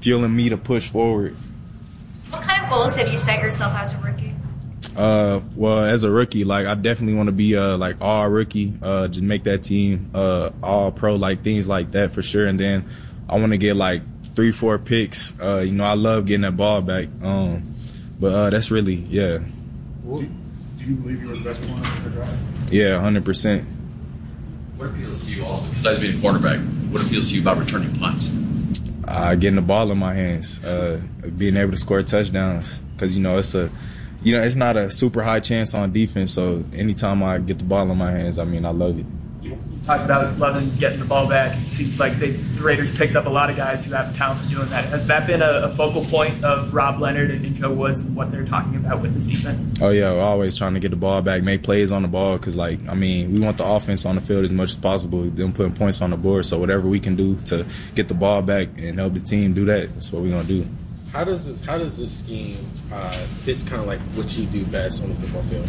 fueling me to push forward. What kind of goals did you set yourself as a rookie? Well, as a rookie, like I definitely want to be like all rookie, just make that team all pro, like things like that for sure. And then I want to get like 3-4 picks. You know, I love getting that ball back. But that's really, yeah. Do you believe you were the best one in the draft? Yeah, 100%. What appeals to you also, besides being a quarterback, what appeals to you about returning punts? Getting the ball in my hands, being able to score touchdowns, because it's not a super high chance on defense. So anytime I get the ball in my hands, I mean, I love it. You talked about loving getting the ball back. It seems like the Raiders picked up a lot of guys who have talent for doing that. Has that been a focal point of Rob Leonard and Joe Woods and what they're talking about with this defense? Oh, yeah, we're always trying to get the ball back, make plays on the ball, because, we want the offense on the field as much as possible, them putting points on the board. So whatever we can do to get the ball back and help the team do that, that's what we're going to do. How does this scheme fits kind of like what you do best on the football field?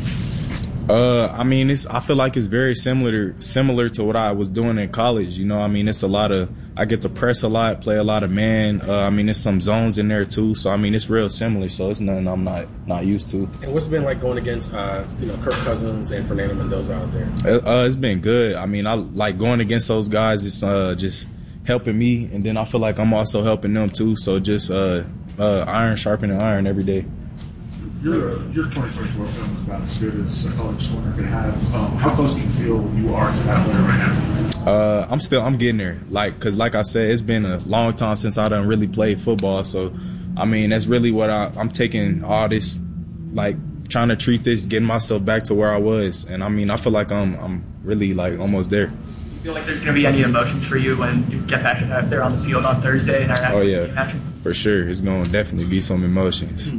I feel like it's very similar to what I was doing in college. You know, it's a lot of, I get to press a lot, play a lot of man. There's some zones in there too. So it's real similar. So it's nothing I'm not used to. And what's it been like going against Kirk Cousins and Fernando Mendoza out there? It's been good. I like going against those guys. It's just helping me, and then I feel like I'm also helping them too. So just iron sharpening iron every day. Your 2024 film is about as good as a college corner could have. How close do you feel you are to that player right now? I'm getting there. Cause like I said, it's been a long time since I done really played football. So, that's really what I'm taking all this, trying to treat this, getting myself back to where I was. And I feel like I'm really almost there. You feel like there's going to be any emotions for you when you get back out there on the field on Thursday and are yeah, for sure. It's going to definitely be some emotions.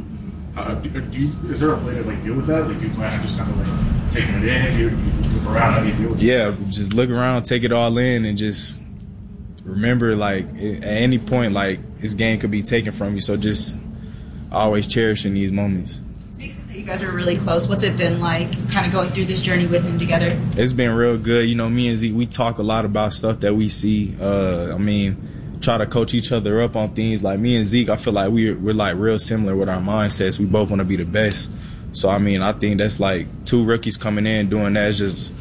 Is there a way to deal with that? Do you plan on just kind of taking it in? You look around, how do you deal with it? Yeah, just look around, take it all in, and just remember, at any point, this game could be taken from you. So just always cherishing these moments. Zeke said that you guys are really close. What's it been like kind of going through this journey with him together? It's been real good. You know, me and Zeke, we talk a lot about stuff that we see. Try to coach each other up on things. Like me and Zeke, I feel like we're real similar with our mindsets. We both want to be the best. So I think that's two rookies coming in doing that. It's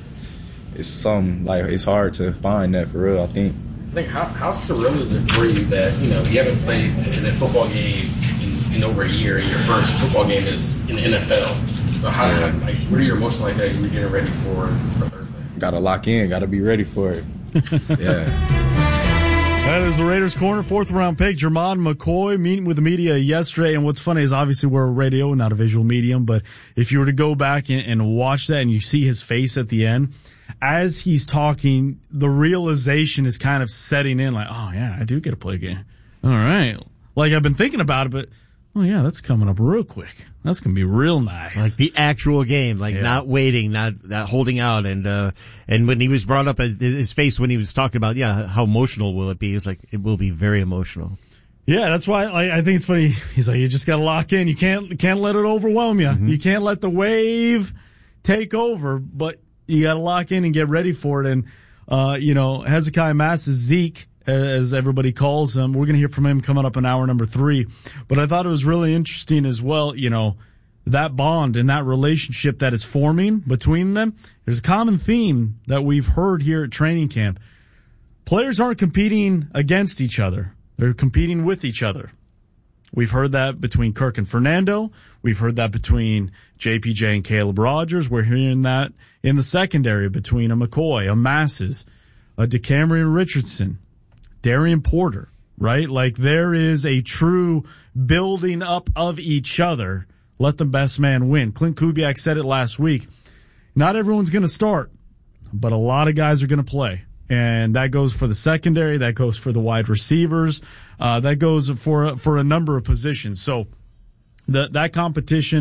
it's hard to find that for real. I think how surreal is it for you that you haven't played in a football game in over a year, and your first football game is in the NFL. So what are your emotions like that? You're getting ready for Thursday. Got to lock in. Got to be ready for it. Yeah. That is the Raiders Corner, 4th round pick, Jermon McCoy, meeting with the media yesterday. And what's funny is obviously we're a radio, not a visual medium, but if you were to go back and watch that and you see his face at the end, as he's talking, the realization is kind of setting in oh yeah, I do get to play a game. All right. I've been thinking about it, but oh yeah, that's coming up real quick. That's going to be real nice. The actual game, not waiting, not holding out. And when he was brought up, his face when he was talking about, how emotional will it be? It was it will be very emotional. Yeah, that's why I think it's funny. He's you just got to lock in. You can't let it overwhelm you. Mm-hmm. You can't let the wave take over, but you got to lock in and get ready for it. And, Hezekiah Mass's Zeke, as everybody calls him. We're going to hear from him coming up in hour number 3. But I thought it was really interesting as well, that bond and that relationship that is forming between them. There's a common theme that we've heard here at training camp. Players aren't competing against each other. They're competing with each other. We've heard that between Kirk and Fernando. We've heard that between JPJ and Caleb Rogers. We're hearing that in the secondary between a McCoy, a Masses, a DeCamerion Richardson, Darian Porter, right? There is a true building up of each other. Let the best man win. Clint Kubiak said it last week. Not everyone's going to start, but a lot of guys are going to play. And that goes for the secondary. That goes for the wide receivers. That goes for a number of positions. So that competition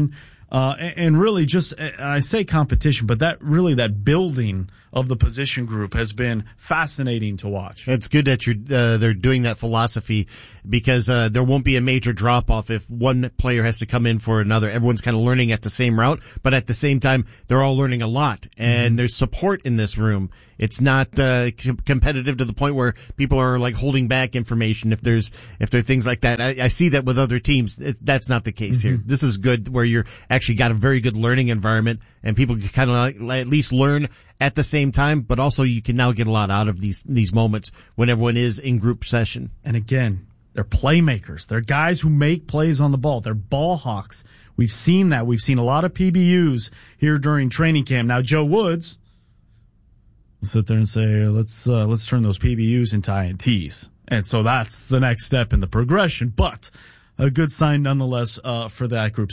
And really just, I say competition, but that building of the position group has been fascinating to watch. It's good that they're doing that philosophy, because there won't be a major drop off if one player has to come in for another. Everyone's kind of learning at the same route, but at the same time, they're all learning a lot, and there's support in this room. It's not competitive to the point where people are like holding back information if there are things like that. I see that with other teams. That's not the case here. This is good, where you're actually got a very good learning environment, and people can kind of at least learn at the same time, but also you can now get a lot out of these moments when everyone is in group session. And again, they're playmakers. They're guys who make plays on the ball. They're ball hawks. We've seen that. We've seen a lot of PBUs here during training camp. Now, Joe Woods will sit there and say, let's turn those PBUs into INTs. And so that's the next step in the progression. But a good sign nonetheless for that group.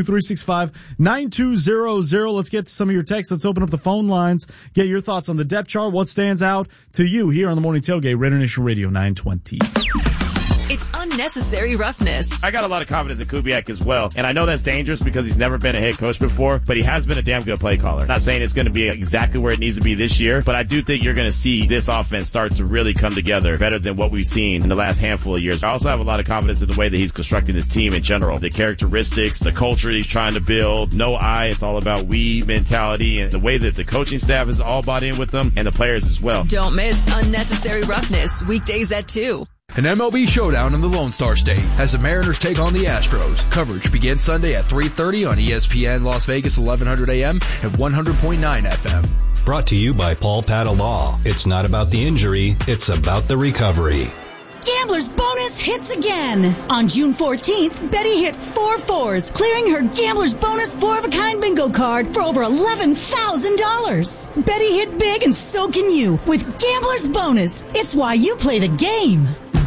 702-365-9200. Let's get to some of your texts. Let's open up the phone lines. Get your thoughts on the depth chart. What stands out to you here on the Morning Tailgate, Raider Nation Radio 920. It's unnecessary roughness. I got a lot of confidence in Kubiak as well, and I know that's dangerous because he's never been a head coach before, but he has been a damn good play caller. Not saying it's going to be exactly where it needs to be this year, but I do think you're going to see this offense start to really come together better than what we've seen in the last handful of years. I also have a lot of confidence in the way that he's constructing his team in general. The characteristics, the culture he's trying to build. No I, it's all about we mentality, and the way that the coaching staff is all bought in with them, and the players as well. Don't miss Unnecessary Roughness, weekdays at 2. An MLB showdown in the Lone Star State as the Mariners take on the Astros. Coverage begins Sunday at 3:30 on ESPN Las Vegas 1100 AM and 100.9 FM. Brought to you by Paul Patta Law. It's not about the injury, it's about the recovery. Gambler's Bonus hits again. On June 14th, Betty hit 4 4s, clearing her Gambler's Bonus 4-of-a-kind bingo card for over $11,000. Betty hit big, and so can you with Gambler's Bonus. It's why you play the game.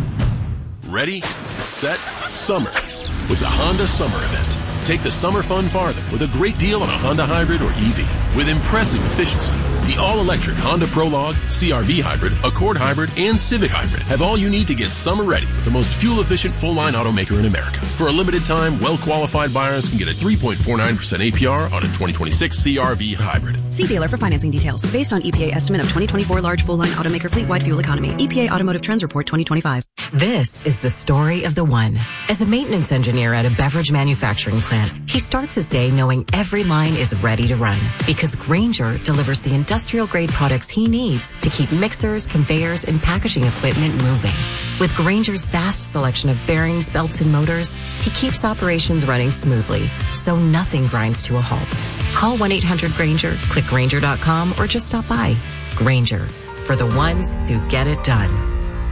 Ready, set, summer with the Honda Summer Event. Take the summer fun farther with a great deal on a Honda Hybrid or EV with impressive efficiency. The all-electric Honda Prologue, CR-V Hybrid, Accord Hybrid, and Civic Hybrid have all you need to get summer ready with the most fuel-efficient full-line automaker in America. For a limited time, well-qualified buyers can get a 3.49% APR on a 2026 CR-V Hybrid. See dealer for financing details. Based on EPA estimate of 2024 large full-line automaker fleet-wide fuel economy. EPA Automotive Trends Report 2025. This is the story of the one. As a maintenance engineer at a beverage manufacturing plant, he starts his day knowing every line is ready to run because Grainger delivers the industrial-grade products he needs to keep mixers, conveyors, and packaging equipment moving. With Grainger's vast selection of bearings, belts, and motors, he keeps operations running smoothly, so nothing grinds to a halt. Call 1-800-GRAINGER, click Grainger.com, or just stop by. Grainger, for the ones who get it done.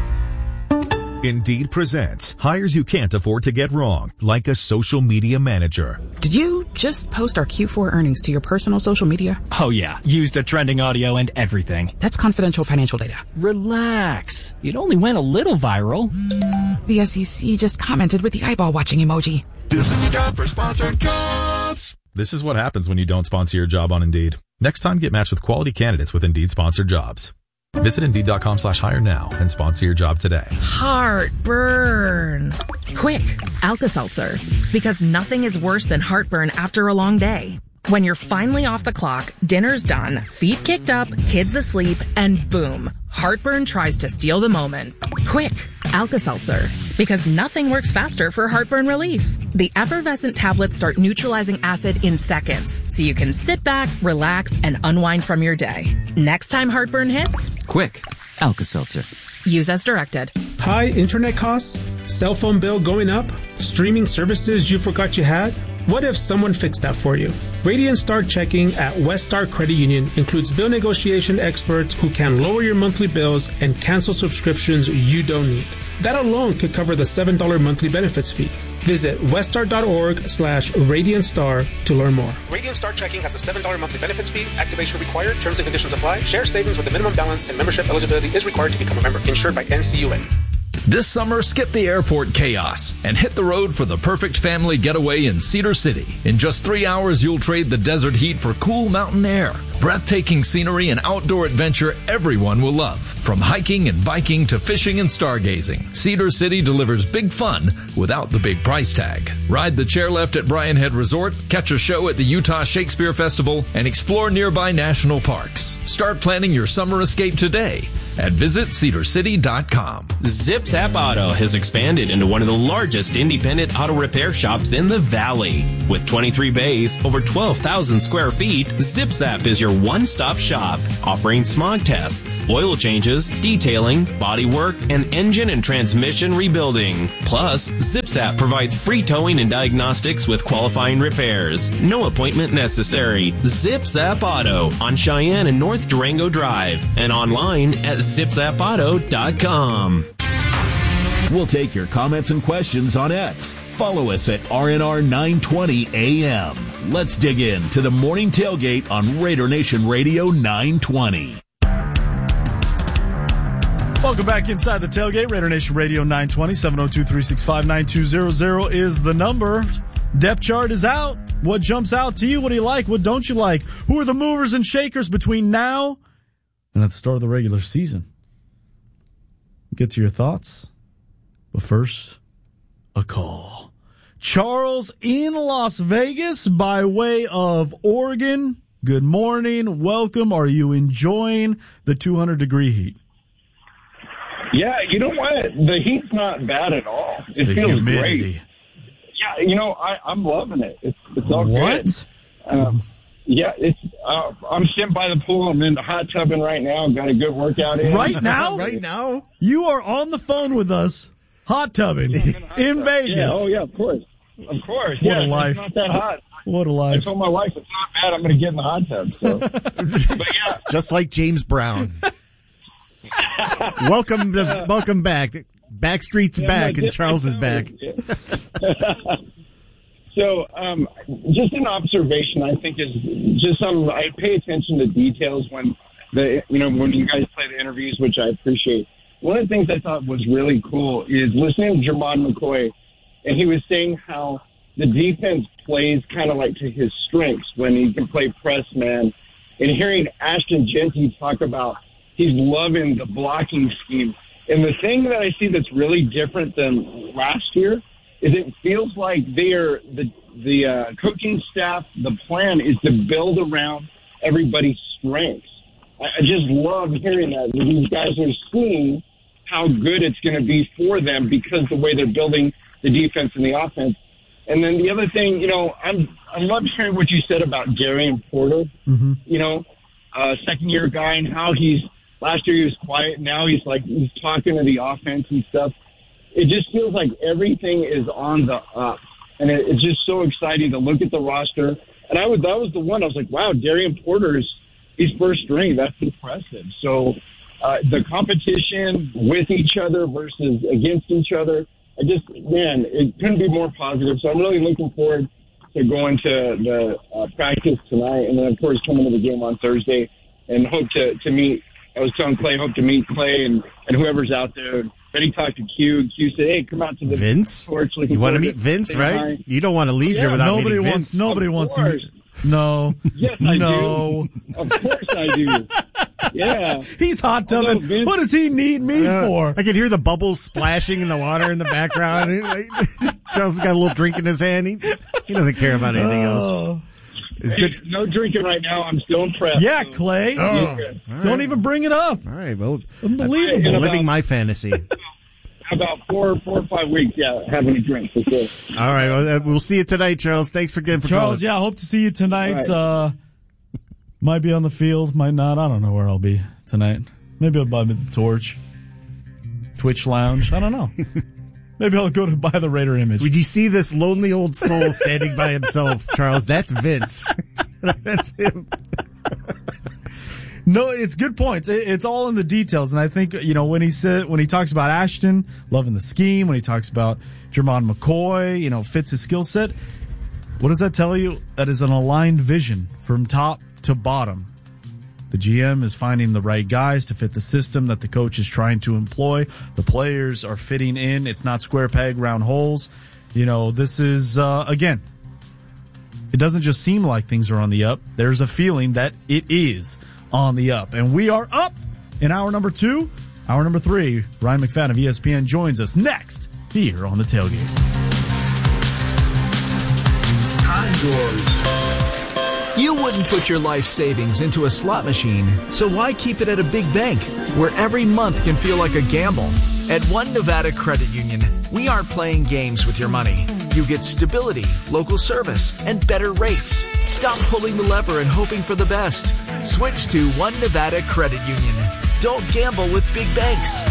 Indeed presents hires you can't afford to get wrong, like a social media manager. Did you just post our Q4 earnings to your personal social media? Oh yeah, used the trending audio and everything. That's confidential financial data. Relax. It only went a little viral. The SEC just commented with the eyeball watching emoji. This is the job for sponsored jobs. This is what happens when you don't sponsor your job on Indeed. Next time, get matched with quality candidates with Indeed sponsored jobs. Visit Indeed.com/hire now and sponsor your job today. Heartburn. Quick, Alka-Seltzer. Because nothing is worse than heartburn after a long day. When you're finally off the clock, dinner's done, feet kicked up, kids asleep, and boom, heartburn tries to steal the moment. Quick, Alka-Seltzer. Because nothing works faster for heartburn relief. The effervescent tablets start neutralizing acid in seconds, so you can sit back, relax, and unwind from your day. Next time heartburn hits, quick, Alka-Seltzer. Use as directed. High internet costs? Cell phone bill going up? Streaming services you forgot you had? What if someone fixed that for you? Radiant Star Checking at West Star Credit Union includes bill negotiation experts who can lower your monthly bills and cancel subscriptions you don't need. That alone could cover the $7 monthly benefits fee. Visit weststar.org/RadiantStar to learn more. Radiant Star Checking has a $7 monthly benefits fee. Activation required. Terms and conditions apply. Share savings with a minimum balance and membership eligibility is required to become a member. Insured by NCUA. This summer, skip the airport chaos and hit the road for the perfect family getaway in Cedar City. In just 3 hours, you'll trade the desert heat for cool mountain air, breathtaking scenery, and outdoor adventure everyone will love. From hiking and biking to fishing and stargazing, Cedar City delivers big fun without the big price tag. Ride the chairlift at Bryan Head Resort, catch a show at the Utah Shakespeare Festival, and explore nearby national parks. Start planning your summer escape today at visitcedarcity.com. Zip Zap Auto has expanded into one of the largest independent auto repair shops in the Valley. With 23 bays, over 12,000 square feet, Zip Zap is your one-stop shop, offering smog tests, oil changes, detailing, body work, and engine and transmission rebuilding. Plus, Zip Zap provides free towing and diagnostics with qualifying repairs. No appointment necessary. Zip Zap Auto on Cheyenne and North Durango Drive and online at zipzapauto.com. We'll take your comments and questions on X. Follow us at RNR 920 AM. Let's dig in to the morning tailgate on Raider Nation Radio 920. Welcome back inside the tailgate. Raider Nation Radio 920, 702-365-9200 is the number. Depth chart is out. What jumps out to you? What do you like? What don't you like? Who are the movers and shakers between now and at the start of the regular season? Get to your thoughts. But first, a call. Charles in Las Vegas by way of Oregon. Good morning. Welcome. Are you enjoying the 200-degree heat? Yeah, you know what? The heat's not bad at all. It feels humidity. Great. Yeah, you know, I'm loving it. It's all what? Good. Yeah, it's. I'm sitting by the pool. I'm in the hot tubbing right now. Got a good workout in. Right now? Right now? You are on the phone with us, hot tubbing in Vegas. Yeah, oh, yeah, of course. Of course. What yeah, a life. It's not that hot. What a life. I told my wife it's not bad. I'm going to get in the hot tub. So. But yeah. Just like James Brown. Welcome back. Backstreet's back and Charles is back. So, just an observation, I think, is just I pay attention to details when when you guys play the interviews, which I appreciate. One of the things I thought was really cool is listening to Jermon McCoy, and he was saying how the defense plays kind of like to his strengths when he can play press man, and hearing Ashton Jeanty talk about he's loving the blocking scheme. And the thing that I see that's really different than last year is it feels like the coaching staff, the plan is to build around everybody's strengths. I just love hearing that. These guys are seeing how good it's going to be for them because the way they're building the defense and the offense. And then the other thing, I love hearing what you said about Darian Porter, second-year guy, and how last year he was quiet. Now he's talking to the offense and stuff. It just feels like everything is on the up. And it's just so exciting to look at the roster. And that was the one I was like, wow, Darian Porter he's first string. That's impressive. So the competition with each other versus against each other, it couldn't be more positive. So I'm really looking forward to going to the practice tonight. And then, of course, coming to the game on Thursday and hope to meet. I was telling Clay, hope to meet Clay and whoever's out there. Then he talked to Q. Q said, hey, come out to the Vince? Porch. You want to meet Vince, right? Hi. You don't want to leave here without meeting Vince. Nobody wants to meet. No. Yes, I do. Of course I do. Yeah. He's hot tubbing. What does he need me for? I can hear the bubbles splashing in the water in the background. Charles has got a little drink in his hand. He doesn't care about anything else. It's good. No drinking right now. I'm still impressed. Yeah, Clay. Right. Don't even bring it up. All right. Well, unbelievable. Living my fantasy. About 4 or 5 weeks, having a drink for sure. All right. Well, we'll see you tonight, Charles. Thanks for calling. Charles, yeah, I hope to see you tonight. Right. Might be on the field, might not. I don't know where I'll be tonight. Maybe I'll buy the Torch, Twitch Lounge. I don't know. Maybe I'll go to buy the Raider image. Would you see this lonely old soul standing by himself, Charles? That's Vince. That's him. No, it's good points. It's all in the details. And I think, when he talks about Ashton, loving the scheme, when he talks about Jermon McCoy, fits his skill set, what does that tell you? That is an aligned vision from top to bottom. The GM is finding the right guys to fit the system that the coach is trying to employ. The players are fitting in. It's not square peg, round holes. This is, again, it doesn't just seem like things are on the up. There's a feeling that it is on the up. And we are up in hour number 2. Hour number 3, Ryan McFadden of ESPN joins us next here on The Tailgate. You wouldn't put your life savings into a slot machine, so why keep it at a big bank where every month can feel like a gamble? At One Nevada Credit Union, we aren't playing games with your money. You get stability, local service, and better rates. Stop pulling the lever and hoping for the best. Switch to One Nevada Credit Union. Don't gamble with big banks.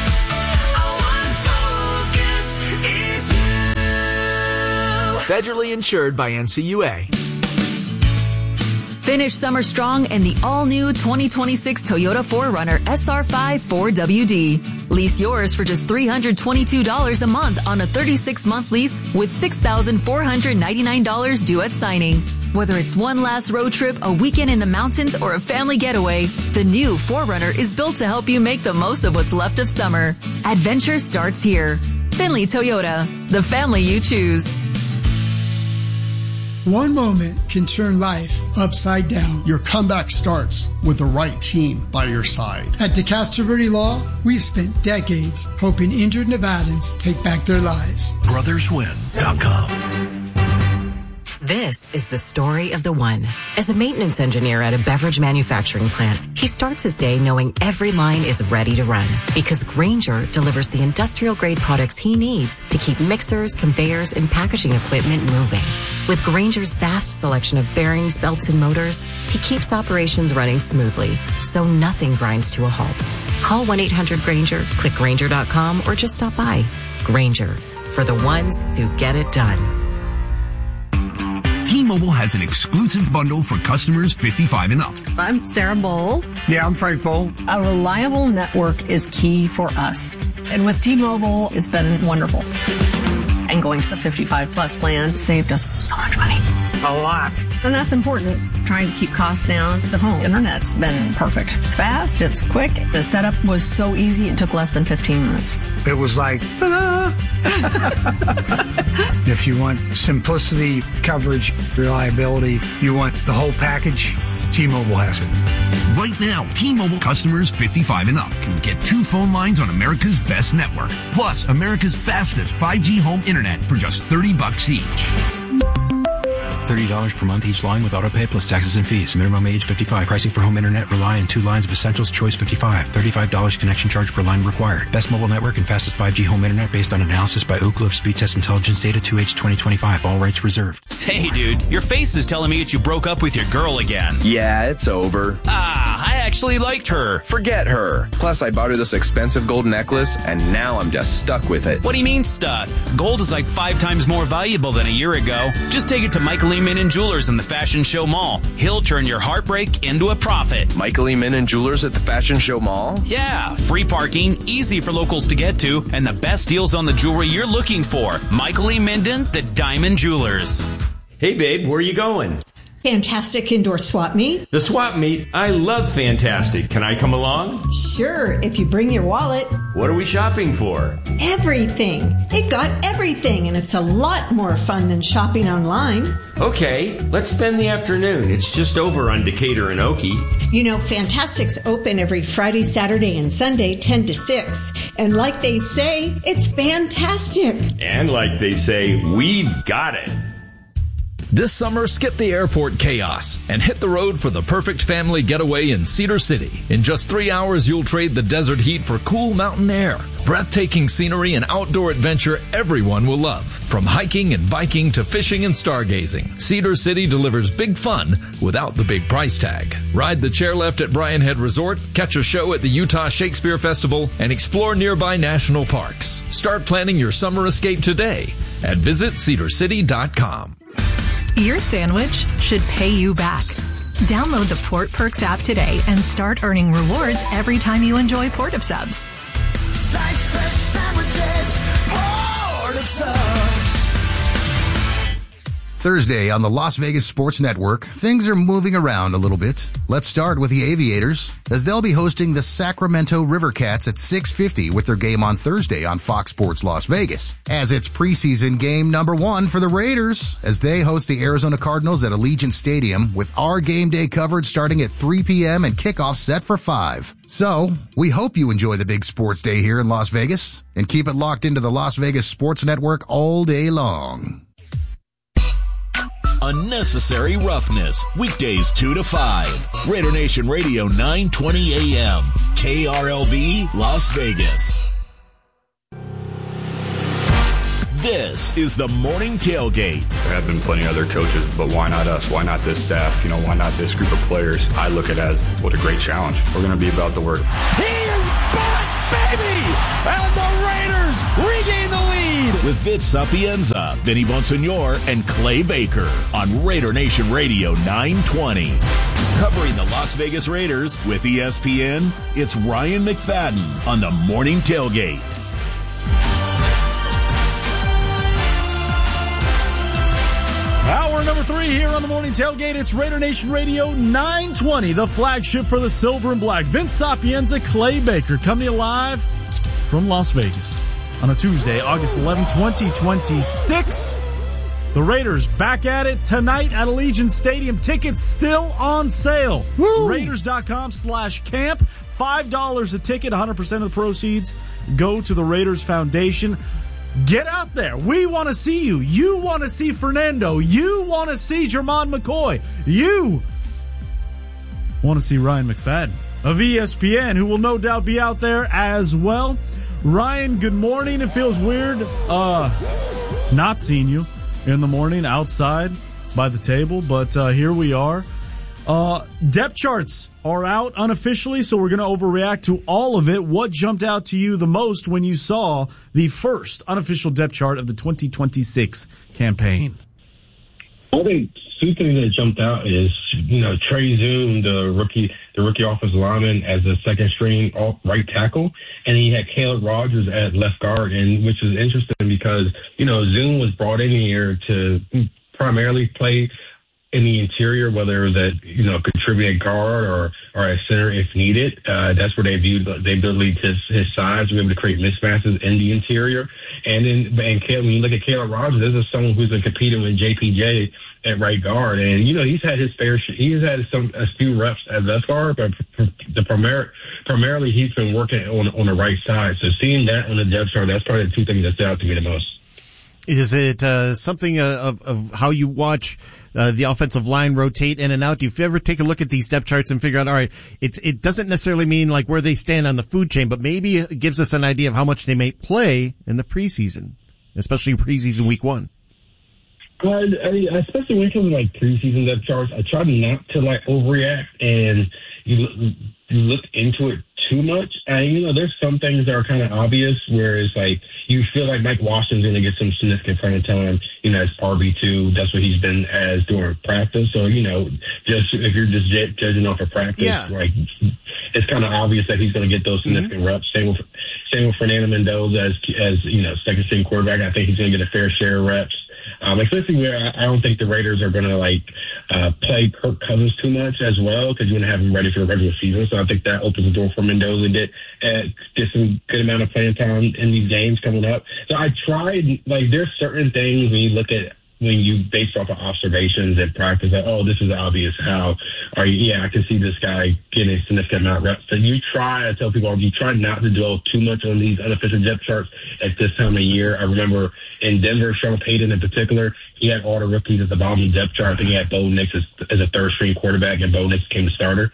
Federally insured by NCUA. Finish summer strong in the all-new 2026 Toyota 4Runner SR5 4WD. Lease yours for just $322 a month on a 36-month lease with $6,499 due at signing. Whether it's one last road trip, a weekend in the mountains, or a family getaway, the new 4Runner is built to help you make the most of what's left of summer. Adventure starts here. Finley Toyota, the family you choose. One moment can turn life upside down. Your comeback starts with the right team by your side. At DeCastro Verde Law, we've spent decades hoping injured Nevadans take back their lives. BrothersWin.com. This is the story of the one. As a maintenance engineer at a beverage manufacturing plant, he starts his day knowing every line is ready to run because Grainger delivers the industrial-grade products he needs to keep mixers, conveyors, and packaging equipment moving. With Grainger's vast selection of bearings, belts, and motors, he keeps operations running smoothly, so nothing grinds to a halt. Call 1-800-GRAINGER, click Grainger.com, or just stop by. Grainger, for the ones who get it done. T-Mobile has an exclusive bundle for customers 55 and up. I'm Sarah Bowl. Yeah, I'm Frank Bowl. A reliable network is key for us. And with T-Mobile, it's been wonderful. And going to the 55 plus plan saved us so much money. A lot. And that's important. Trying to keep costs down. The home internet's been perfect. It's fast. It's quick. The setup was so easy. It took less than 15 minutes. It was like, ta-da! If you want simplicity, coverage, reliability, you want the whole package, T-Mobile has it. Right now, T-Mobile customers 55 and up can get 2 phone lines on America's best network, plus America's fastest 5G home internet for just $30 each. $30 per month each line with autopay plus taxes and fees. Minimum age 55. Pricing for home internet rely on 2 lines of Essentials Choice 55. $35 connection charge per line required. Best mobile network and fastest 5G home internet based on analysis by Ookla of Speed Test Intelligence data 2H 2025. All rights reserved. Hey, dude, your face is telling me that you broke up with your girl again. Yeah, it's over. I actually liked her. Forget her. Plus, I bought her this expensive gold necklace, and now I'm just stuck with it. What do you mean stuck? Gold is like 5 times more valuable than a year ago. Just take it to Michael E. Min & Jewelers in the Fashion Show Mall. He'll turn your heartbreak into a profit. Michael E. Min & Jewelers at the Fashion Show Mall? Yeah, free parking, easy for locals to get to, and the best deals on the jewelry you're looking for. Michael E. Minden, the Diamond Jewelers. Hey, babe, where are you going? Fantastic Indoor Swap Meet. The swap meet? I love Fantastic. Can I come along? Sure, if you bring your wallet. What are we shopping for? Everything. It got everything, and it's a lot more fun than shopping online. Okay, let's spend the afternoon. It's just over on Decatur and Okie. You know, Fantastic's open every Friday, Saturday, and Sunday, 10 to 6. And like they say, it's fantastic. And like they say, we've got it. This summer, skip the airport chaos and hit the road for the perfect family getaway in Cedar City. In just 3 hours, you'll trade the desert heat for cool mountain air, breathtaking scenery, and outdoor adventure everyone will love. From hiking and biking to fishing and stargazing, Cedar City delivers big fun without the big price tag. Ride the chairlift at Bryan Head Resort, catch a show at the Utah Shakespeare Festival, and explore nearby national parks. Start planning your summer escape today at visitcedarcity.com. Your sandwich should pay you back. Download the Port Perks app today and start earning rewards every time you enjoy Port of Subs. Slice fresh sandwiches, Port of Subs. Thursday on the Las Vegas Sports Network, things are moving around a little bit. Let's start with the Aviators, as they'll be hosting the Sacramento River Cats at 6:50 with their game on Thursday on Fox Sports Las Vegas, as it's preseason game number 1 for the Raiders, as they host the Arizona Cardinals at Allegiant Stadium with our game day coverage starting at 3 p.m. and kickoff set for 5. So, we hope you enjoy the big sports day here in Las Vegas, and keep it locked into the Las Vegas Sports Network all day long. Unnecessary Roughness, weekdays 2 to 5. Raider Nation Radio 920 AM, KRLV, Las Vegas. This is the Morning Tailgate. There have been plenty of other coaches, but why not us? Why not this staff? Why not this group of players? I look at it as, what a great challenge. We're going to be about the work. He is back, baby! And the Raiders regain the lead! With Vince Sapienza, Vinny Bonsignor, and Clay Baker on Raider Nation Radio 920. Covering the Las Vegas Raiders with ESPN, it's Ryan McFadden on the Morning Tailgate. Hour number 3 here on the Morning Tailgate. It's Raider Nation Radio 920, the flagship for the Silver and Black. Vince Sapienza, Clay Baker, coming to you live from Las Vegas on a Tuesday, August 11, 2026. The Raiders back at it tonight at Allegiant Stadium. Tickets still on sale. Raiders.com/camp. $5 a ticket. 100% of the proceeds go to the Raiders Foundation. Get out there. We want to see you. You want to see Fernando. You want to see Jermon McCoy. You want to see Ryan McFadden of ESPN, who will no doubt be out there as well. Ryan, good morning. It feels weird not seeing you in the morning outside by the table, but here we are. Depth charts are out unofficially, so we're going to overreact to all of it. What jumped out to you the most when you saw the first unofficial depth chart of the 2026 campaign? I think two things that jumped out is, Trey Zoom, the rookie offensive lineman, as a second string right tackle, and he had Caleb Rogers at left guard, and which is interesting because, Zoom was brought in here to primarily play in the interior, whether that contribute at guard or at center if needed. That's where they believed his size to be able to create mismatches in the interior. And when you look at Caleb Rogers, this is someone who's been competing with JPJ at right guard, and he's had his fair. He's had a few reps at left guard, but primarily he's been working on the right side. So seeing that on the depth chart, that's probably the two things that stood out to me the most. Is it something of how you watch the offensive line rotate in and out? Do you ever take a look at these depth charts and figure out, all right, it doesn't necessarily mean like where they stand on the food chain, but maybe it gives us an idea of how much they may play in the preseason, especially preseason week 1? Especially when it comes to like preseason depth charts, I try not to overreact and you look into it too much. And, there's some things that are kind of obvious where it's like you feel like Mike Washington's going to get some significant playing time, as RB2. That's what he's been as during practice. So, just if you're just judging off of practice, it's kind of obvious that he's going to get those significant reps. Same with Fernando Mendoza as second string quarterback. I think he's going to get a fair share of reps. Especially where I don't think the Raiders are going to play Kirk Cousins too much as well, because you're going to have him ready for the regular season. So I think that opens the door for Mendoza to get some good amount of playing time in these games coming up. So I tried, there's certain things when you look at, when you base off of observations and practice, this is obvious how, I can see this guy getting a significant amount of reps. So I tell people, you try not to dwell too much on these unofficial depth charts at this time of year. I remember in Denver, Sean Payton in particular, he had all the rookies at the bottom of the depth chart. I think he had Bo Nix as a third string quarterback, and Bo Nix became the starter.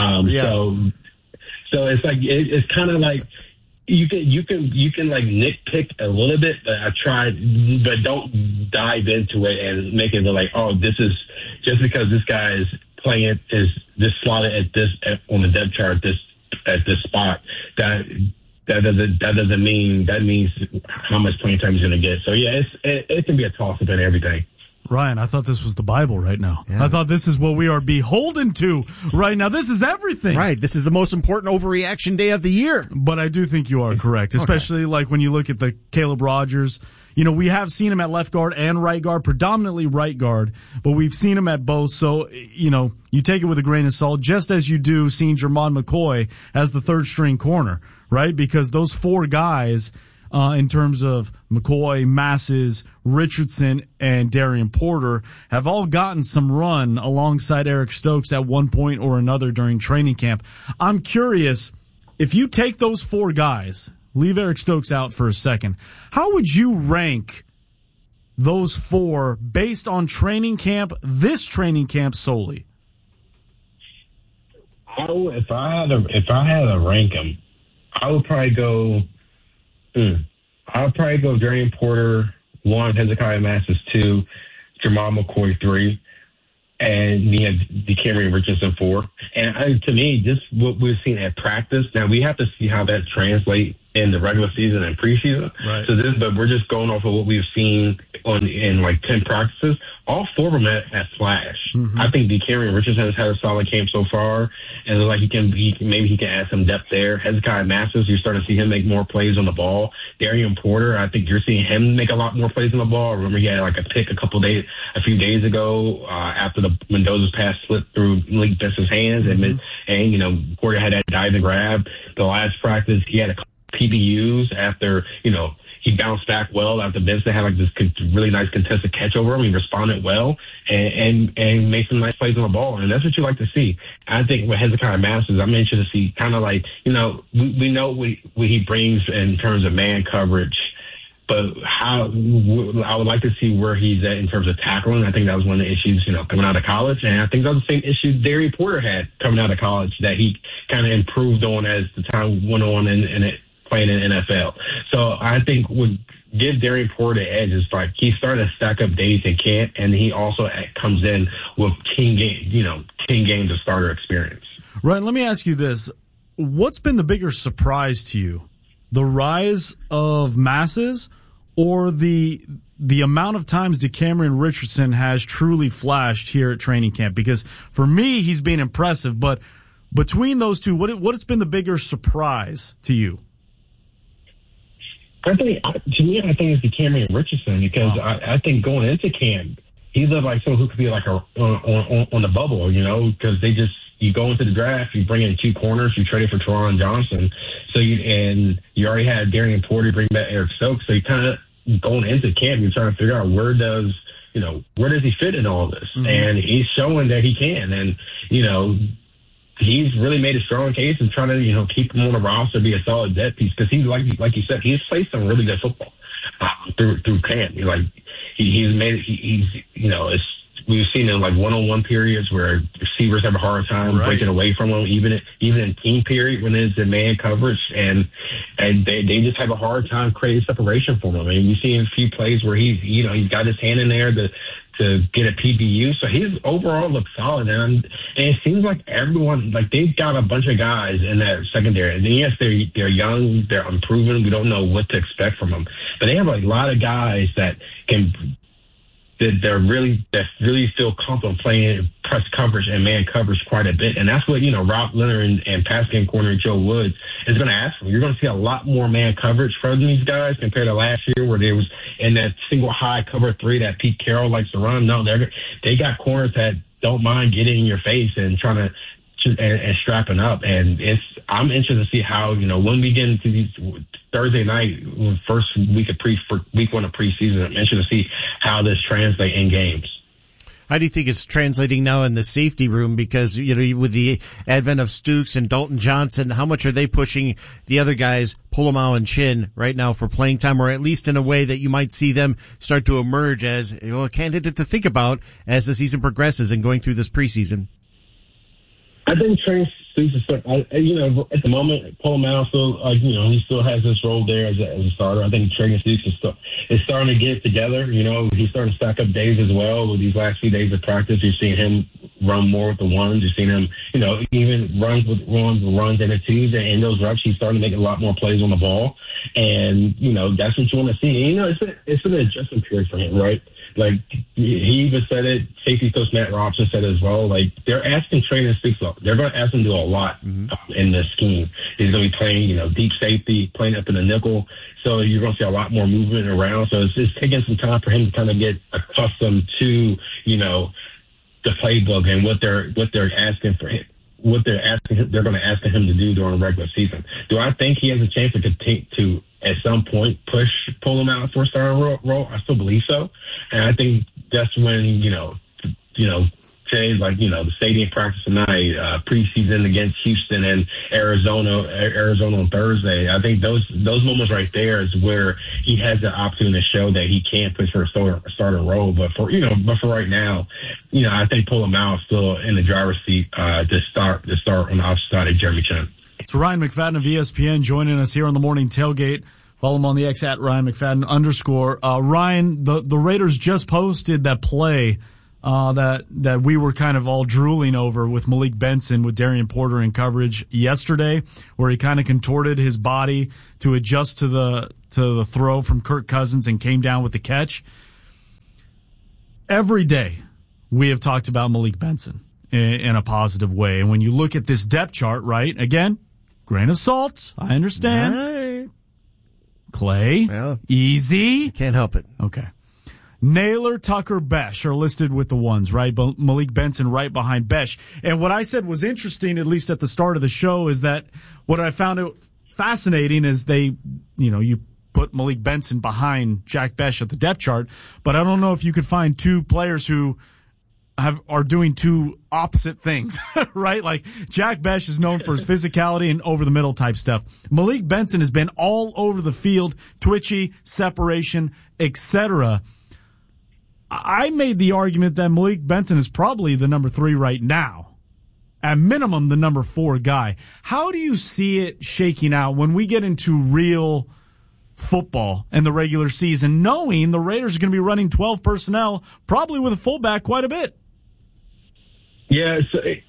So it's it's kind of like, you can nitpick a little bit, but I tried, but don't dive into it and make it like, this is just because this guy is playing is this slotted on the depth chart at this spot that doesn't mean that means how much playing time he's going to get. So it can be a toss up and everything. Ryan, I thought this was the Bible right now. Yeah. I thought this is what we are beholden to right now. This is everything. Right. This is the most important overreaction day of the year. But I do think you are correct, especially like when you look at the Caleb Rogers. You know, we have seen him at left guard and right guard, predominantly right guard, but we've seen him at both. So, you know, you take it with a grain of salt, just as you do seeing Jermon McCoy as the third string corner, right? Because those four guys, in terms of McCoy, Masses, Richardson, and Darian Porter, have all gotten some run alongside Eric Stokes at one point or another during training camp. I'm curious, if you take those four guys, leave Eric Stokes out for a second, how would you rank those four based on training camp, this training camp solely? If I had to rank them, I would probably go. I would probably go Darian Porter 1, Hezekiah Masses 2, Jermon McCoy 3, and DeCameron Richardson 4. And to me, just what we've seen at practice. Now we have to see how that translates in the regular season and preseason. Right. But we're just going off of what we've seen in like 10 practices. All four of them have flashed. Mm-hmm. I think DeCameron Richardson has had a solid camp so far, and like maybe he can add some depth there. Hezekiah Masses, you're starting to see him make more plays on the ball. Darian Porter, I think you're seeing him make a lot more plays on the ball. Remember, he had like a pick a few days ago after the Mendoza's pass slipped through Malik Benson's hands, mm-hmm. and you know Porter had that dive and grab. The last practice, he had a PBUs after, you know, he bounced back well after Benson had like this really nice contested catch over him. He responded well and made some nice plays on the ball. And that's what you like to see. I think with Hezekiah Masses, I'm interested to see kind of like, you know, we know what he brings in terms of man coverage, but I would like to see where he's at in terms of tackling. I think that was one of the issues, you know, coming out of college. And I think that was the same issue Darian Porter had coming out of college that he kind of improved on as the time went on and it playing in NFL. So I think would give Darian Porter the edge is like he's starting to stack up days in camp, and he also comes in with 10 games of starter experience. Ryan, let me ask you this. What's been the bigger surprise to you? The rise of Masses or the amount of times DeCameron Richardson has truly flashed here at training camp? Because for me, he's been impressive, but between those two, what's been the bigger surprise to you? I think it's DeCameron Richardson because I think going into camp, he looked like someone who could be like on the bubble, you know, because you go into the draft, you bring in two corners, you trade it for Teron Johnson, you already had Darian Porter, bring back Eric Stokes, so you kind of going into camp, you're trying to figure out where does he fit in all this, mm-hmm. and he's showing that he can, and you know. He's really made a strong case of trying to, you know, keep him on the roster, be a solid depth piece because he's like you said, he's played some really good football through camp. We've seen in like one-on-one periods where receivers have a hard time breaking away from him, even in team period when it's in man coverage, and they just have a hard time creating separation for him. I mean, we've seen a few plays where he's got his hand in there to get a PBU. So he's overall looks solid. And it seems like everyone, like they've got a bunch of guys in that secondary. And yes, they're young, they're unproven. We don't know what to expect from them. But they have a lot of guys that really feel comfortable playing press coverage and man coverage quite a bit. And that's what, you know, Rob Leonard and pass game corner Joe Woods is going to ask for. You're going to see a lot more man coverage from these guys compared to last year where they was in that single high cover 3 that Pete Carroll likes to run. No, they got corners that don't mind getting in your face and trying to and strapping up. And I'm interested to see how, you know, when we get into these Thursday night, first week week 1 of preseason, I'm interested to see how this translates in games. How do you think it's translating now in the safety room? Because, you know, with the advent of Stooks and Dalton Johnson, how much are they pushing the other guys, Polamalu and Chin, right now for playing time, or at least in a way that you might see them start to emerge as, you know, a candidate to think about as the season progresses and going through this preseason? I think Trey Stooks is, you know, at the moment, Polamalu still, you know, he still has this role there as a starter. I think Trey Stooks is starting to get it together. You know, he's starting to stack up days as well with these last few days of practice. You're seeing him run more with the ones. You've seen him, even runs in the twos, and in those reps, he's starting to make a lot more plays on the ball. And, that's what you want to see. And, it's an adjustment period for him, right? Like, he even said it, safety coach Matt Robson said it as well. Like, they're asking Trey to speak up. They're going to ask him to do a lot in this scheme. He's going to be playing, deep safety, playing up in the nickel. So you're going to see a lot more movement around. So it's taking some time for him to kind of get accustomed to, the playbook and what they're asking for him. They're going to ask him to do during the regular season. Do I think he has a chance to continue to, at some point, pull him out for a starting role? I still believe so. And I think that's when, say, like, the stadium practice tonight, preseason against Houston and Arizona on Thursday. I think those moments right there is where he has the opportunity to show that he can push for a starting role. But for right now, I think pull him out still in the driver's seat to start on the opposite side of Jeremy Chin. So Ryan McFadden of ESPN joining us here on the Morning Tailgate. Follow him on the X at Ryan McFadden _ Ryan, the Raiders just posted that play that we were kind of all drooling over with Malik Benson with Darian Porter in coverage yesterday, where he kind of contorted his body to adjust to the throw from Kirk Cousins and came down with the catch. Every day we have talked about Malik Benson in a positive way. And when you look at this depth chart, right, again, grain of salt, I understand. Right. Clay, easy. Can't help it. Okay. Naylor, Tucker, Besh are listed with the ones, right? Malik Benson right behind Besh. And what I said was interesting, at least at the start of the show, is that what I found it fascinating is you put Malik Benson behind Jack Besh at the depth chart, but I don't know if you could find two players who are doing two opposite things, right? Like Jack Besh is known for his physicality and over the middle type stuff. Malik Benson has been all over the field, twitchy, separation, etc. I made the argument that Malik Benson is probably the number 3 right now. At minimum, the number 4 guy. How do you see it shaking out when we get into real football and the regular season, knowing the Raiders are going to be running 12 personnel, probably with a fullback quite a bit? Yeah,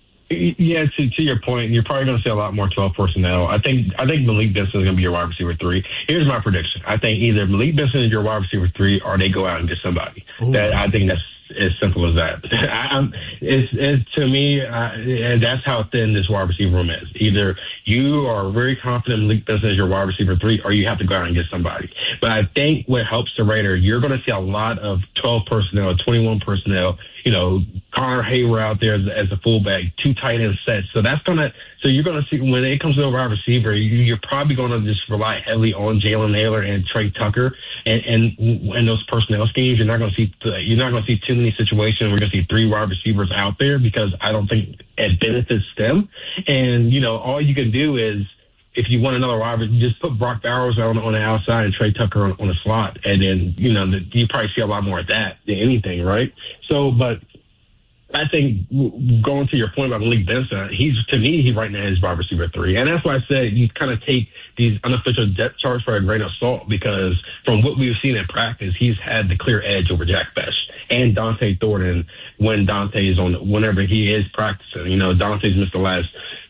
to your point, you're probably going to see a lot more 12 personnel. I think Malik Benson is going to be your wide receiver 3. Here's my prediction. I think either Malik Benson is your wide receiver 3 or they go out and get somebody. I think that's as simple as that. To me, that's how thin this wide receiver room is. Either you are very confident Malik Benson is your wide receiver 3 or you have to go out and get somebody. But I think what helps the Raiders, you're going to see a lot of 12 personnel, 21 personnel, Connor Hayward out there as a fullback, 2 tight end sets. So you're going to see when it comes to a wide receiver, you're probably going to just rely heavily on Jalen Naylor and Trey Tucker and those personnel schemes. You're not going to see too many situations where we're going to see 3 wide receivers out there because I don't think it benefits them. And, all you can do is, if you want another wide receiver, just put Brock Bowers on the outside and Trey Tucker on the slot. And then, you probably see a lot more of that than anything, right? So, but I think going to your point about Malik Benson, he right now is wide receiver 3. And that's why I said you kind of take these unofficial depth charts for a grain of salt, because from what we've seen in practice, he's had the clear edge over Jack Besh and Dante Thornton whenever he is practicing. Dante's missed the last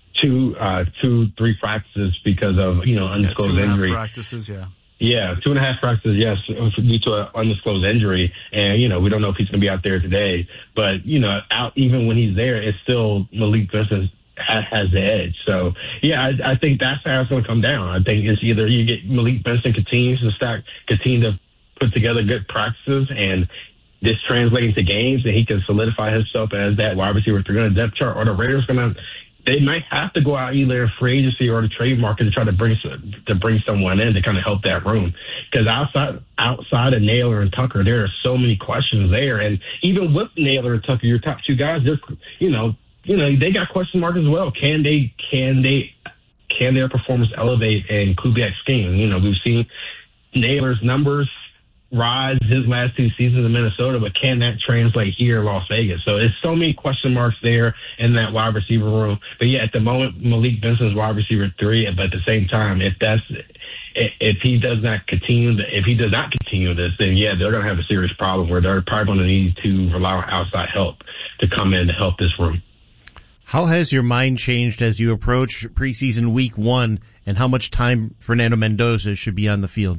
2-3 practices because of, undisclosed injury. 2.5 practices, yeah. Yeah, 2.5 practices, yes, due to an undisclosed injury. And, we don't know if he's going to be out there today. But, even when he's there, it's still Malik Benson has the edge. So, yeah, I think that's how it's going to come down. I think it's either you get Malik Benson continue to put together good practices and this translating to games, and he can solidify himself as that wide receiver 3 on the depth chart, or the Raiders they might have to go out either in free agency or the trade market to try to bring someone in to kind of help that room. Because outside of Naylor and Tucker, there are so many questions there. And even with Naylor and Tucker, your top 2 guys, they got question marks as well. Can their performance elevate in Kubiak's scheme? We've seen Naylor's numbers rise his last 2 seasons in Minnesota, but can that translate here in Las Vegas? So it's so many question marks there in that wide receiver room. But yeah, at the moment, Malik Benson's wide receiver 3. But at the same time, if he does not continue this, then yeah, they're going to have a serious problem where they're probably going to need to rely on outside help to come in to help this room. How has your mind changed as you approach preseason week 1, and how much time Fernando Mendoza should be on the field?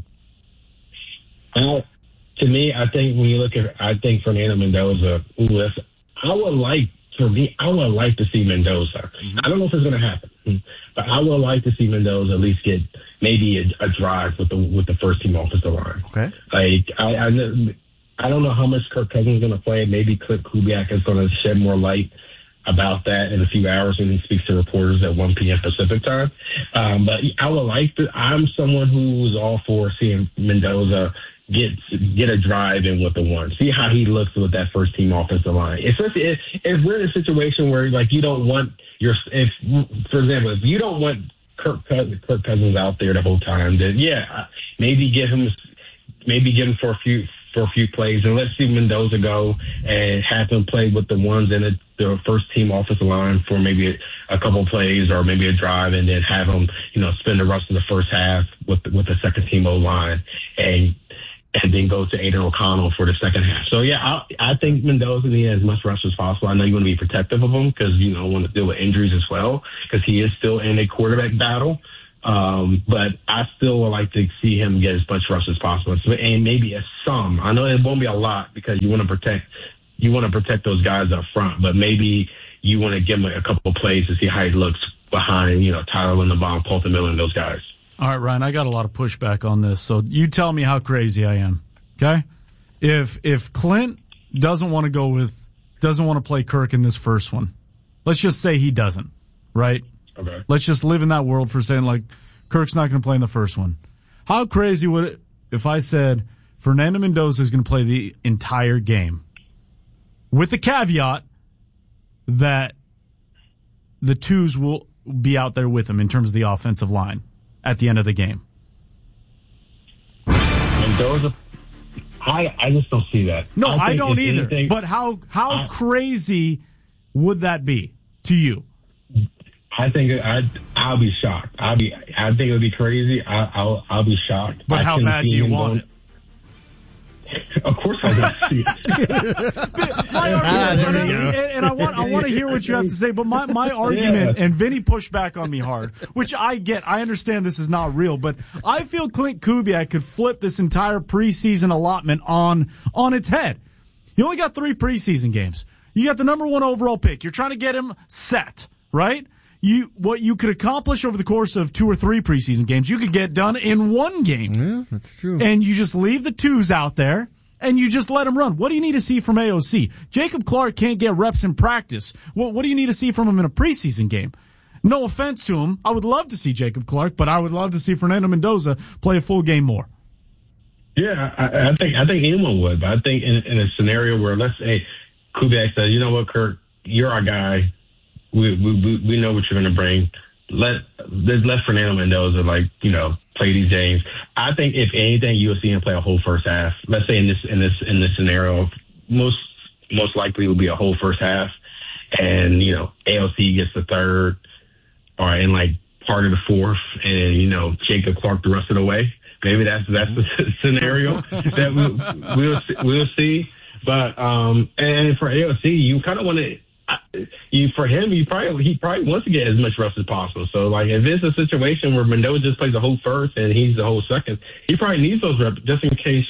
To me, I think when you look at, Fernando Mendoza, I would like to see Mendoza. Mm-hmm. I don't know if it's going to happen, but I would like to see Mendoza at least get maybe a drive with the first team offensive line. Okay. Like I don't know how much Kirk Cousins is going to play. Maybe Clint Kubiak is going to shed more light about that in a few hours when he speaks to reporters at 1 p.m. Pacific time. But I would like to. I'm someone who's all for seeing Mendoza get a drive in with the one. See how he looks with that first team offensive line. Especially if we're in a situation where like you don't want for example, if you don't want Kirk Cousins out there the whole time, then yeah, maybe get him for a few plays, and let's see Mendoza go and have him play with the ones in the first team offensive line for maybe a couple plays or maybe a drive, and then have him, spend the rest of the first half with the second team O line and then go to Aiden O'Connell for the second half. So yeah, I think Mendoza needs as much rest as possible. I know you want to be protective of him because want to deal with injuries as well because he is still in a quarterback battle. But I still would like to see him get as much rest as possible, and maybe some. I know it won't be a lot because you want to protect those guys up front, but maybe you want to give him a couple of plays to see how he looks behind, Tyler Linderbaum, Colton Miller, and those guys. All right, Ryan, I got a lot of pushback on this, so you tell me how crazy I am. Okay, if Clint doesn't want to play Kirk in this first one, let's just say he doesn't, right? Okay. Let's just live in that world for saying, like, Kirk's not going to play in the first one. How crazy would it if I said Fernando Mendoza is going to play the entire game with the caveat that the twos will be out there with him in terms of the offensive line at the end of the game? Mendoza, I just don't see that. No, I don't either. But how crazy would that be to you? I think I'll be shocked. I think it would be crazy. I'll be shocked. But how bad do you want it? Of course I want to see it. My argument, and I want to hear what you have to say, but my argument, and Vinny pushed back on me hard, which I get. I understand this is not real, but I feel Clint Kubiak could flip this entire preseason allotment on its head. You only got 3 preseason games. You got the number 1 overall pick. You're trying to get him set, right? What you could accomplish over the course of 2 or 3 preseason games, you could get done in 1 game. Yeah, that's true. And you just leave the twos out there, and you just let them run. What do you need to see from AOC? Jacob Clark can't get reps in practice. What do you need to see from him in a preseason game? No offense to him. I would love to see Jacob Clark, but I would love to see Fernando Mendoza play a full game more. Yeah, I think anyone would, but I think in a scenario where, let's say, Kubiak says, you know what, Kirk, you're our guy. We know what you're going to bring. Let Fernando Mendoza play these games. I think if anything, you'll see him play a whole first half. Let's say in this scenario, most likely it will be a whole first half, and AOC gets the third, or in part of the fourth, and Jacob Clark the rest of the way. Maybe that's the scenario that we'll see. But and for AOC, you kind of want to. He probably wants to get as much rest as possible. So, if it's a situation where Mendoza just plays the whole first and he's the whole second, he probably needs those reps just in case,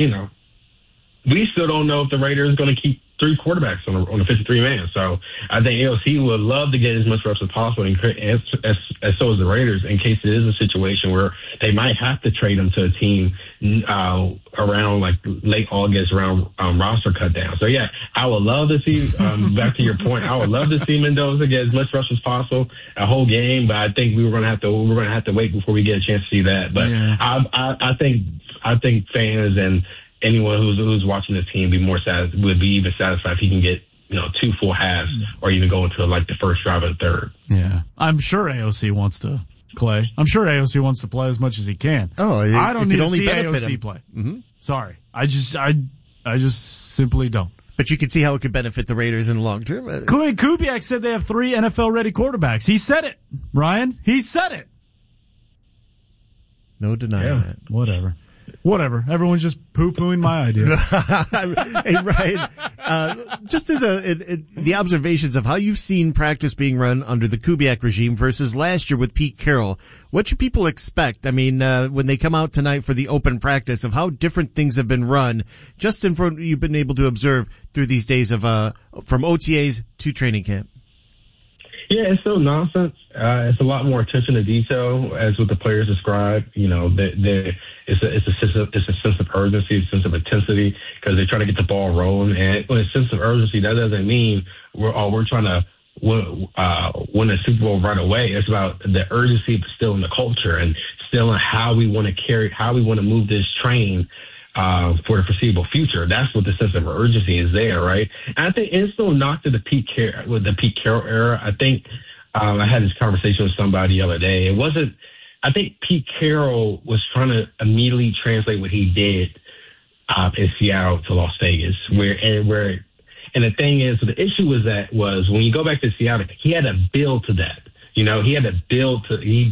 we still don't know if the Raiders are going to keep 3 quarterbacks on a 53-man. So, I think AOC would love to get as much reps as possible, and so is the Raiders, in case it is a situation where they might have to trade him to a team around late August, around roster cut down. So yeah, I would love to see. Back to your point, I would love to see Mendoza get as much rush as possible a whole game. But I think we're gonna have to wait before we get a chance to see that. But yeah. I think fans and anyone who's watching this team would be even satisfied if he can get 2 full halves or even go into the first drive or the third. Yeah, I'm sure AOC wants to. Clay, I'm sure AOC wants to play as much as he can. Oh, I don't need to see AOC play. Mm-hmm. Sorry. I just simply don't. But you can see how it could benefit the Raiders in the long term. Clint Kubiak said they have 3 NFL-ready quarterbacks. He said it, Ryan. He said it. No denying that. Whatever. Everyone's just poo-pooing my idea. Hey, Ryan, just as the observations of how you've seen practice being run under the Kubiak regime versus last year with Pete Carroll, what should people expect? I mean, when they come out tonight for the open practice, of how different things have been run, just in front you've been able to observe through these days of from OTAs to training camp. Yeah, it's still nonsense. It's a lot more attention to detail, as what the players describe. You know, it's a sense of urgency, a sense of intensity, because they're trying to get the ball rolling. And when it's a sense of urgency, that doesn't mean we're trying to win a Super Bowl right away. It's about the urgency, but still in the culture and still in how we want to move this train for the foreseeable future. That's what the sense of urgency is there, right? And I think it's still not to the Pete Carroll era. I think I had this conversation with somebody the other day. It wasn't. I think Pete Carroll was trying to immediately translate what he did in Seattle to Las Vegas, and the thing is, the issue was when you go back to Seattle, he had to build to that. You know, he had to build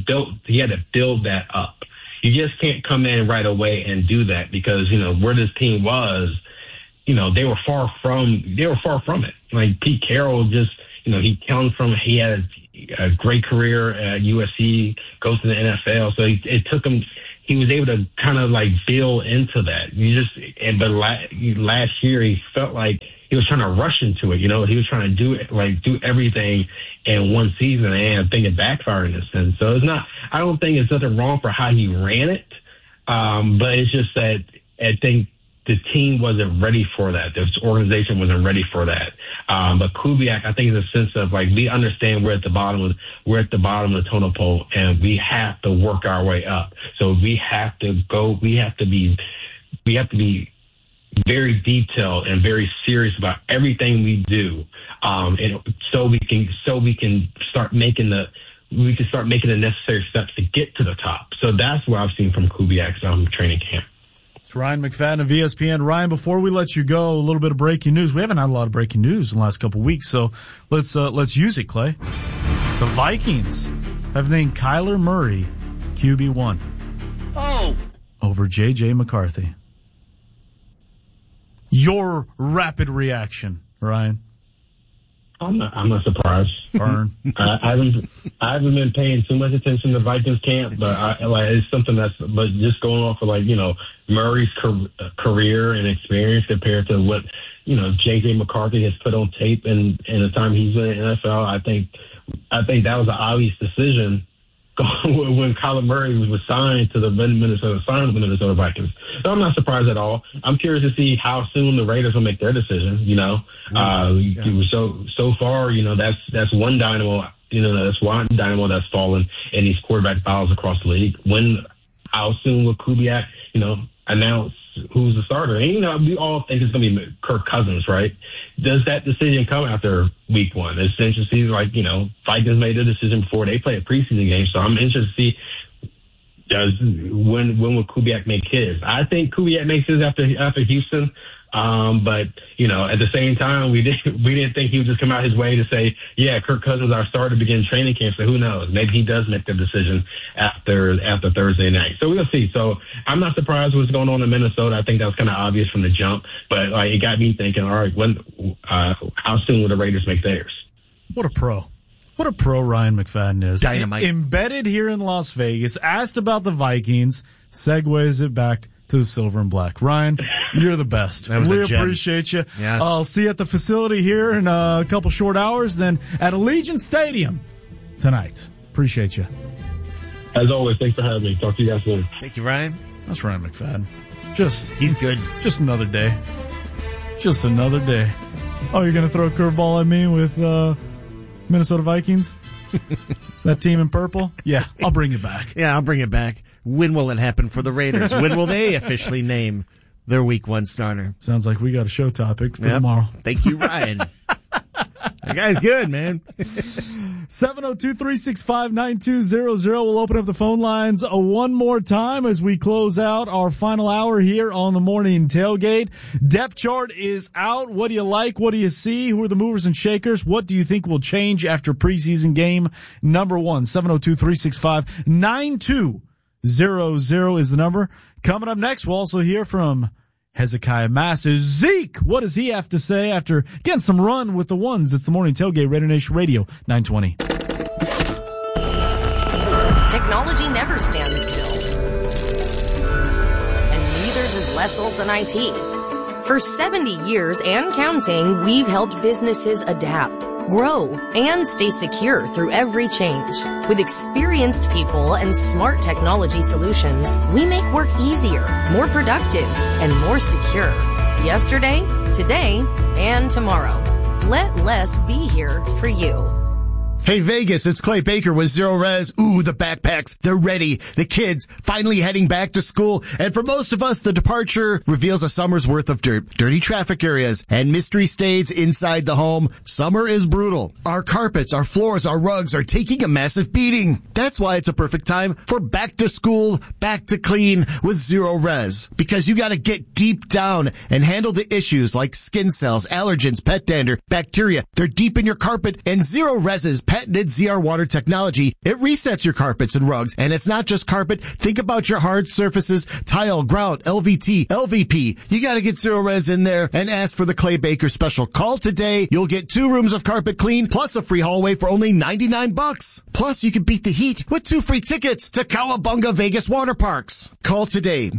that up. You just can't come in right away and do that, because, you know, where this team was, you know, they were far from it. Like Pete Carroll just, you know, he had a great career at USC, goes to the NFL. So it took him, he was able to kind of like build into that. But last year he felt like he was trying to rush into it. You know, he was trying to do everything in one season, and I think it backfired in a sense. So I don't think it's nothing wrong for how he ran it. But it's just that I think the team wasn't ready for that. The organization wasn't ready for that. But Kubiak, I think, is a sense of like, we understand we're at the bottom of the totem pole, and we have to work our way up. So we have to be very detailed and very serious about everything we do, and so we can start making the necessary steps to get to the top. So that's what I've seen from Kubiak's training camp. It's Ryan McFadden of ESPN. Ryan, before we let you go, a little bit of breaking news. We haven't had a lot of breaking news in the last couple of weeks, so let's use it, Clay. The Vikings have named Kyler Murray QB1. Oh, over J.J. McCarthy. Your rapid reaction, Ryan? I'm not surprised. Burn. I haven't been paying too much attention to Vikings camp, but it's something but just going off of Murray's career and experience compared to what J.J. McCarthy has put on tape in the time he's been in the NFL. I think that was an obvious decision when Kyler Murray was signed to the Minnesota Vikings. So I'm not surprised at all. I'm curious to see how soon the Raiders will make their decision. So far, that's one dynamo. That's one dynamo that's fallen in these quarterback battles across the league. How soon will Kubiak, announce who's the starter? And, we all think it's going to be Kirk Cousins, right? Does that decision come after week one? It's interesting to see, Vikings made a decision before they play a preseason game. So I'm interested to see when will Kubiak make his. I think Kubiak makes his after Houston. But at the same time, we didn't think he would just come out his way to say, yeah, Kirk Cousins our starter to begin training camp. So who knows? Maybe he does make the decision after Thursday night. So we'll see. So I'm not surprised what's going on in Minnesota. I think that was kind of obvious from the jump, but it got me thinking, all right, how soon will the Raiders make theirs? What a pro. What a pro Ryan McFadden is. Dynamite. Embedded here in Las Vegas, asked about the Vikings, segues it back to the silver and black. Ryan, you're the best. We appreciate you. Yes. I'll see you at the facility here in a couple short hours, then at Allegiant Stadium tonight. Appreciate you. As always, thanks for having me. Talk to you guys soon. Thank you, Ryan. That's Ryan McFadden. He's good. Just another day. Just another day. Oh, you're going to throw a curveball at me with Minnesota Vikings? That team in purple? Yeah, I'll bring it back. Yeah, I'll bring it back. When will it happen for the Raiders? When will they officially name their week one starter? Sounds like we got a show topic for tomorrow. Thank you, Ryan. That guy's good, man. 702-365-9200. We'll open up the phone lines one more time as we close out our final hour here on the morning tailgate. Depth chart is out. What do you like? What do you see? Who are the movers and shakers? What do you think will change after preseason game number 1? 702-365-9200 is the number. Coming up next, we'll also hear from Hezekiah Masses. Zeke, what does he have to say after getting some run with the ones? It's the morning tailgate, Raider Nation Radio 920. Technology never stands still. And neither does Les Olson IT. For 70 years and counting, we've helped businesses adapt, grow, and stay secure through every change. With experienced people and smart technology solutions, we make work easier, more productive, and more secure. Yesterday, today, and tomorrow. Let Les be here for you. Hey Vegas, it's Clay Baker with Zero Res. Ooh, the backpacks, they're ready. The kids finally heading back to school. And for most of us, the departure reveals a summer's worth of dirt, dirty traffic areas, and mystery stays inside the home. Summer is brutal. Our carpets, our floors, our rugs are taking a massive beating. That's why it's a perfect time for back to school, back to clean with Zero Res. Because you gotta get deep down and handle the issues like skin cells, allergens, pet dander, bacteria. They're deep in your carpet, and Zero Res's patented ZR water technology, it resets your carpets and rugs. And it's not just carpet. Think about your hard surfaces, tile, grout, LVT, LVP. You gotta get Zero Res in there and ask for the Clay Baker special. Call today. You'll get 2 rooms of carpet clean plus a free hallway for only $99. Plus, you can beat the heat with 2 free tickets to Cowabunga Vegas Water Parks. Call today,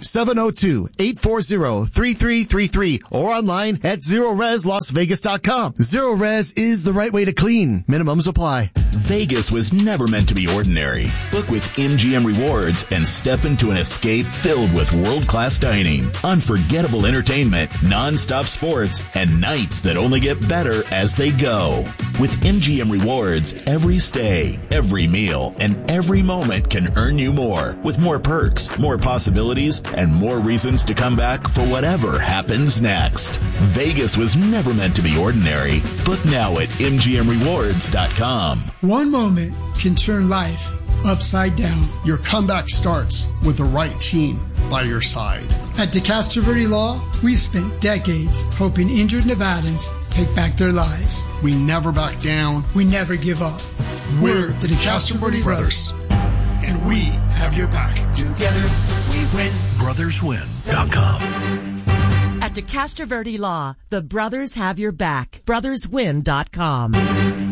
702-840-3333 or online at ZeroResLasVegas.com. Zero Res is the right way to clean. Minimums apply. Vegas was never meant to be ordinary. Book with MGM Rewards and step into an escape filled with world-class dining, unforgettable entertainment, non-stop sports, and nights that only get better as they go. With MGM Rewards, every stay, every meal, and every moment can earn you more, with more perks, more possibilities, and more reasons to come back for whatever happens next. Vegas was never meant to be ordinary. Book now at MGMRewards.com. One moment can turn life upside down. Your comeback starts with the right team by your side. At DeCastro Verde Law, we've spent decades hoping injured Nevadans take back their lives. We never back down. We never give up. We're the DeCastro Verde Brothers, and we have your back. Together we win. BrothersWin.com. At DeCastro Verde Law, the brothers have your back. BrothersWin.com.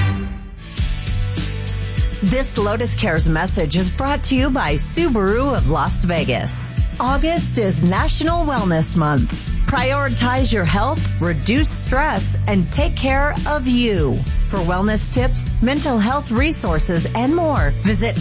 This Lotus Cares message is brought to you by Subaru of Las Vegas. August is National Wellness Month. Prioritize your health, reduce stress, and take care of you. For wellness tips, mental health resources, and more, visit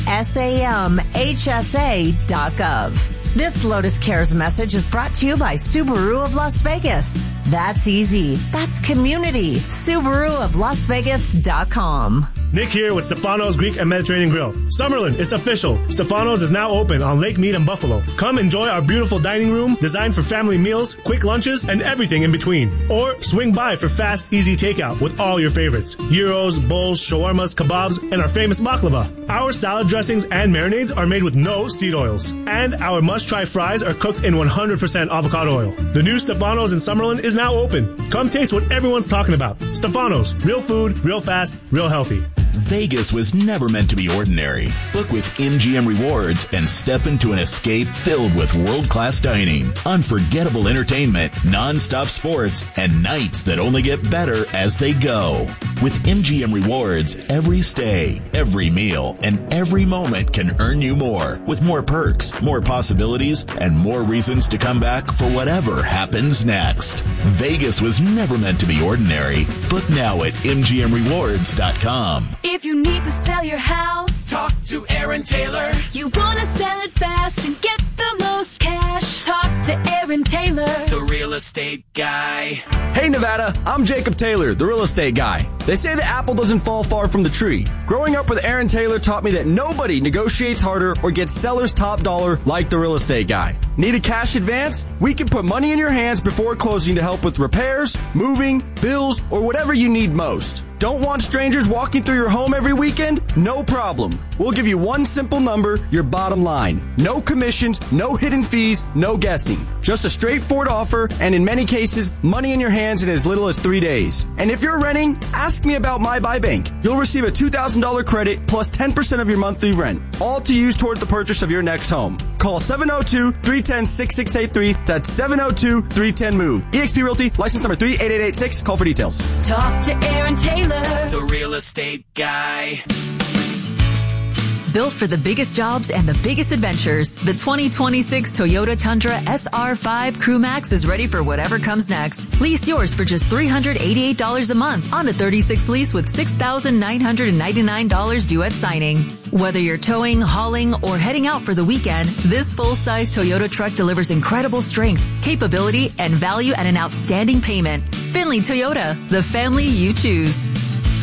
samhsa.gov. This Lotus Cares message is brought to you by Subaru of Las Vegas. That's easy. That's community. SubaruofLasVegas.com. Nick here with Stefano's Greek and Mediterranean Grill. Summerlin, it's official. Stefano's is now open on Lake Mead and Buffalo. Come enjoy our beautiful dining room designed for family meals, quick lunches, and everything in between. Or swing by for fast, easy takeout with all your favorites. Gyros, bowls, shawarmas, kebabs, and our famous baklava. Our salad dressings and marinades are made with no seed oils. And our must-try fries are cooked in 100% avocado oil. The new Stefano's in Summerlin is now open. Come taste what everyone's talking about. Stefano's. Real food, real fast, real healthy. Vegas was never meant to be ordinary. Book with MGM Rewards and step into an escape filled with world-class dining, unforgettable entertainment, non-stop sports, and nights that only get better as they go. With MGM Rewards, every stay, every meal, and every moment can earn you more, with more perks, more possibilities, and more reasons to come back for whatever happens next. Vegas was never meant to be ordinary. Book now at MGMRewards.com. If you need to sell your house, talk to Aaron Taylor. You want to sell it fast and get the most cash, talk to Aaron Taylor, the real estate guy. Hey Nevada, I'm Jacob Taylor, the real estate guy. They say the apple doesn't fall far from the tree. Growing up with Aaron Taylor taught me that nobody negotiates harder or gets seller's top dollar like the real estate guy. Need a cash advance? We can put money in your hands before closing to help with repairs, moving, bills, or whatever you need most. Don't want strangers walking through your home every weekend? No problem. We'll give you one simple number, your bottom line. No commissions, no hidden fees, no guessing. Just a straightforward offer, and in many cases, money in your hands in as little as 3 days. And if you're renting, ask me about My Buy Bank. You'll receive a $2,000 credit plus 10% of your monthly rent, all to use toward the purchase of your next home. Call 702-310-6683. That's 702-310-MOVE. eXp Realty, license number 38886. Call for details. Talk to Aaron Taylor, the real estate guy. Built for the biggest jobs and the biggest adventures, the 2026 Toyota Tundra SR5 Crew Max is ready for whatever comes next. Lease yours for just $388 a month on a 36 lease with $6,999 due at signing. Whether you're towing, hauling, or heading out for the weekend, this full-size Toyota truck delivers incredible strength, capability, and value at an outstanding payment. Finley Toyota, the family you choose.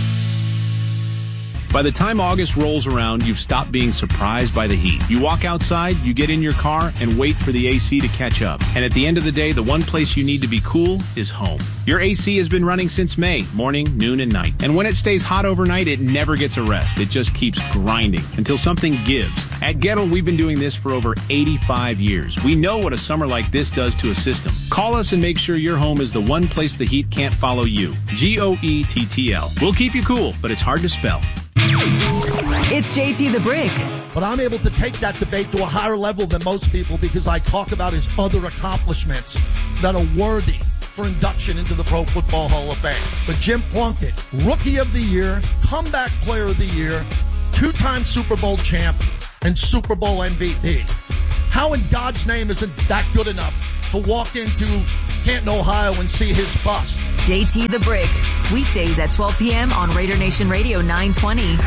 By the time August rolls around, you've stopped being surprised by the heat. You walk outside, you get in your car, and wait for the AC to catch up. And at the end of the day, the one place you need to be cool is home. Your AC has been running since May, morning, noon, and night. And when it stays hot overnight, it never gets a rest. It just keeps grinding until something gives. At Gettle, we've been doing this for over 85 years. We know what a summer like this does to a system. Call us and make sure your home is the one place the heat can't follow you. GOETTL. We'll keep you cool, but it's hard to spell. It's JT the Brick. But I'm able to take that debate to a higher level than most people because I talk about his other accomplishments that are worthy for induction into the Pro Football Hall of Fame. But Jim Plunkett, Rookie of the Year, Comeback Player of the Year, 2-time Super Bowl champ, and Super Bowl MVP. How in God's name isn't that good enough to walk into Canton, Ohio and see his bust? JT the Brick. Weekdays at 12 p.m. on Raider Nation Radio 920.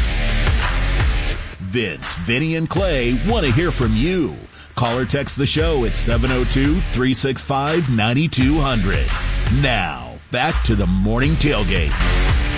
Vince, Vinny, and Clay want to hear from you. Call or text the show at 702-365-9200. Now, back to the Morning Tailgate.